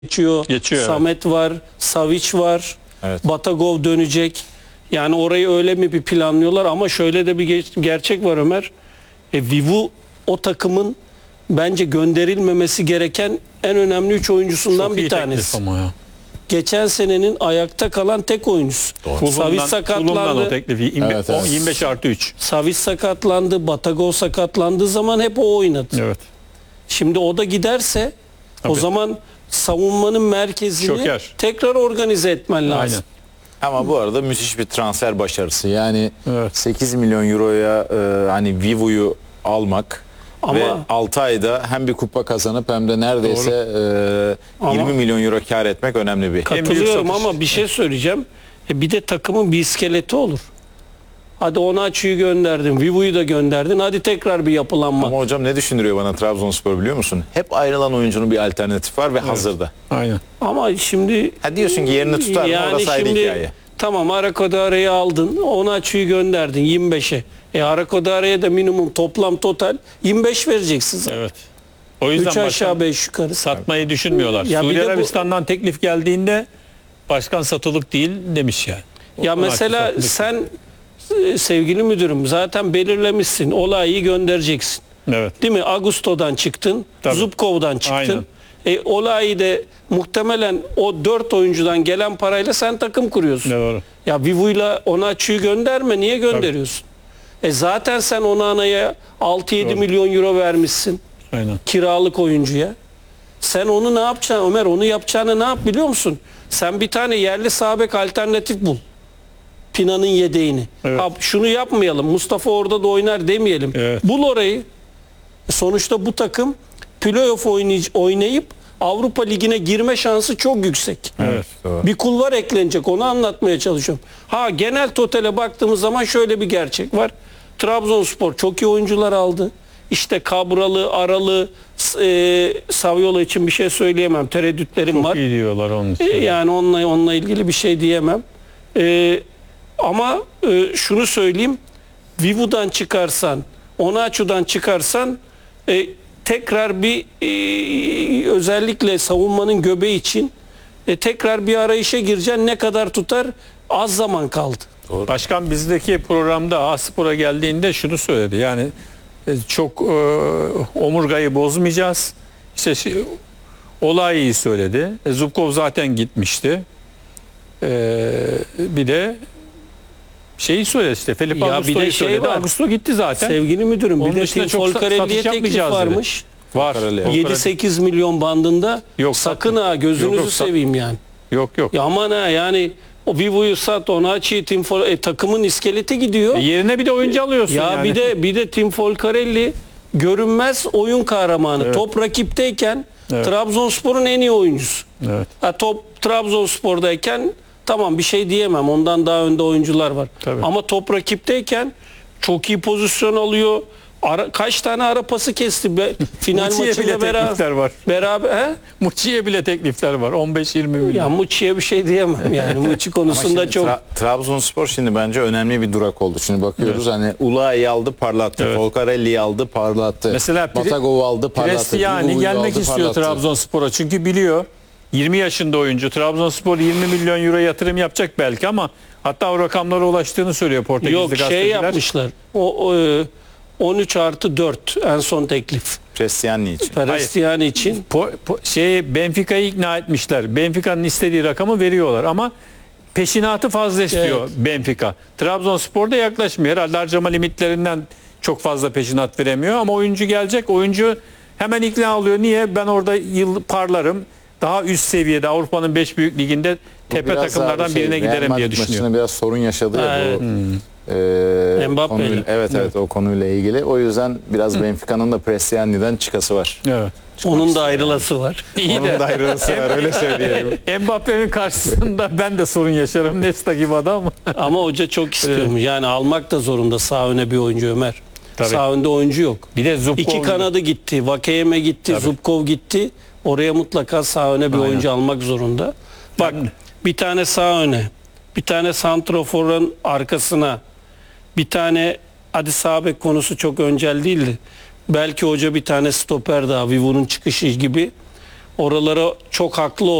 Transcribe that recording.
geçiyor. Samet var, Savic var. Evet. Batagov dönecek. Yani orayı öyle mi bir planlıyorlar ama şöyle de bir gerçek var Ömer. Vivu o takımın bence gönderilmemesi gereken en önemli 3 oyuncusundan Çok bir iyi tanesi. teklif ama ya. Geçen senenin ayakta kalan tek oyuncusu. Savic Fulham'dan o sakatlandı. teklifi 25+3. Savic sakatlandı, Batagov sakatlandığı zaman hep o oynadı. Evet. Şimdi o da giderse o Tabii. zaman savunmanın merkezini Çöker. tekrar organize etmen lazım. Aynen. Ama bu arada müthiş bir transfer başarısı. Yani Evet. 8 milyon euroya hani Vivo'yu almak Ama- ve 6 ayda hem bir kupa kazanıp hem de neredeyse 20 milyon euro kar etmek önemli bir. büyük Katılıyorum satış. ama bir şey söyleyeceğim. Bir de takımın bir iskeleti olur. Hadi Onaçu'yu gönderdin, Vivo'yu da gönderdin. Hadi tekrar bir yapılanma. Ama hocam ne düşündürüyor bana Trabzonspor biliyor musun? Hep ayrılan oyuncunun bir alternatif var ve hazırda. Aynen. Ama şimdi Ha diyorsun ki yerini tutar mı? Orası ayrı hikaye. tamam Arakodare'yi aldın. Onaçu'yu gönderdin 25'e. Arakodare'ye de minimum toplam total 25 vereceksin zaten. Evet. O yüzden 3 aşağı başkan 5 yukarı. satmayı düşünmüyorlar. Ya bir Suudi de bu- Arabistan'dan teklif geldiğinde başkan satılık değil demiş yani. Ya mesela satılık. sen sevgili müdürüm zaten belirlemişsin. Olayı göndereceksin. Evet. Değil mi? Augusto'dan çıktın. Tabii. Zubkov'dan çıktın. Aynen. Olayı da muhtemelen o 4 oyuncudan gelen parayla sen takım kuruyorsun. Doğru. Ya Vivu'yla Onaçu'yu gönderme. Niye gönderiyorsun? Zaten sen Onana'ya 6-7 Doğru. milyon euro vermişsin. Aynen. Kiralık oyuncuya. Sen onu ne yapacaksın Ömer? Onu yapacağını ne yap biliyor musun? Sen bir tane yerli sağ bek alternatif bul. Pina'nın yedeğini. Evet. Ha, şunu yapmayalım. Mustafa orada da oynar demeyelim. Evet. Bul orayı. Sonuçta bu takım playoff oynayıp Avrupa Ligi'ne girme şansı çok yüksek. Evet. Doğru. Bir kulvar eklenecek. Onu anlatmaya çalışıyorum. Ha genel totale baktığımız zaman şöyle bir gerçek var. Trabzonspor çok iyi oyuncular aldı. İşte Kabralı, Aralı, Saviola için bir şey söyleyemem. Tereddütlerim Çok var. iyi diyorlar onun için. Yani onunla ilgili bir şey diyemem. Ama şunu söyleyeyim. Vivu'dan çıkarsan, Onaçu'dan çıkarsan tekrar bir özellikle savunmanın göbeği için tekrar bir arayışa gireceksin. Ne kadar tutar? Az zaman kaldı. Başkan bizdeki programda A-Spor'a geldiğinde şunu söyledi. Yani çok omurgayı bozmayacağız. İşte Olayı söyledi. Zubkov zaten gitmişti. Bir de şeyi söyledi işte. Felipe Ya bir Augusto'yu de şey söyledi. var. Augusto gitti zaten. Sevgili müdürüm Onun bir de dışında Tim çok Folcarelli'ye satış teklif yapmayacağız dedi. varmış. Var. Folcarelli. 7-8 milyon bandında. Yok, sakın satma. ha gözünüzü Yok, seveyim yani. Yok. Ya aman ha yani o Vivo'yu sat, Onaçu'yu, takımın iskeleti gidiyor. Yerine bir de oyuncu alıyorsun Ya yani. bir de Tim Folcarelli görünmez oyun kahramanı. Evet. Top rakipteyken Evet. Trabzonspor'un en iyi oyuncusu. Evet. Top Trabzonspor'dayken tamam bir şey diyemem. Ondan daha önde oyuncular var. Tabii. Ama top rakipteyken çok iyi pozisyon alıyor. Kaç tane ara pası kesti final Muçi'ye bile maçında teklifler var. beraber he? Muçi'ye bile teklifler var. 15-20 milyon. Ya Muçi'ye bir şey diyemem yani. Muçi konusunda Şimdi çok Trabzonspor şimdi bence önemli bir durak oldu. Şimdi bakıyoruz hani Ula'yı aldı parlattı. Evet. Folcarelli'yi aldı parlattı. Mesela Batagov'u aldı parlattı. Prestiani Vivo'yu gelmek aldı, istiyor parlattı. Trabzonspor'a. Çünkü biliyor 20 yaşında oyuncu. Trabzonspor 20 milyon euro yatırım yapacak belki ama hatta o rakamlara ulaştığını söylüyor Portekizli yok gazeteciler. şey yapmışlar. O 13+4 en son teklif. Prestiani için. Prestiani için. Benfica'yı ikna etmişler. Benfica'nın istediği rakamı veriyorlar ama peşinatı fazla istiyor Evet. Benfica. Trabzonspor da yaklaşmıyor. Herhalde harcama limitlerinden çok fazla peşinat veremiyor ama oyuncu gelecek. Oyuncu hemen ikna oluyor. Niye? Ben orada parlarım. Daha üst seviyede Avrupa'nın 5 büyük liginde tepe Biraz takımlardan daha birine Real giderim diye Madrid düşünüyor. maçında biraz sorun yaşadı ya Evet. bu Mbappe'yle. konuyla. Evet o konuyla ilgili. O yüzden biraz Benfica'nın da Prestiani'den çıkası var. Evet. Onun da ayrılası var. İyi Onun de da ayrılısı var öyle söyleyelim. Mbappe'nin karşısında ben de sorun yaşarım. Nesta gibi adam. Ama hoca çok istiyormuş. Yani almak da zorunda sağ öne bir oyuncu Ömer. Tabii. Sağ önde oyuncu yok. Bir de Zubkov. İki kanadı gitti. Vakeyeme gitti. Tabii. Zubkov gitti. Oraya mutlaka sağ öne bir Aynen. oyuncu almak zorunda. Bak bir tane sağ öne. Bir tane santroforun arkasına. Bir tane hadi sağ bek konusu çok öncel değildi. Belki hoca bir tane stoper daha. Vivo'nun çıkışı gibi. oralara çok haklı